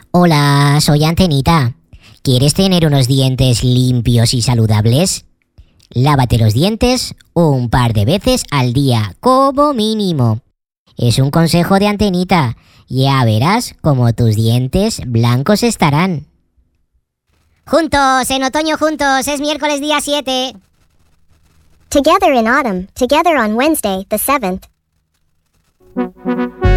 Hola, soy Antenita. ¿Quieres tener unos dientes limpios y saludables? Lávate los dientes un par de veces al día, como mínimo. Es un consejo de Antenita. Ya verás cómo tus dientes blancos estarán. Juntos, en otoño juntos, es miércoles día 7. Together in autumn, together on Wednesday, the 7th.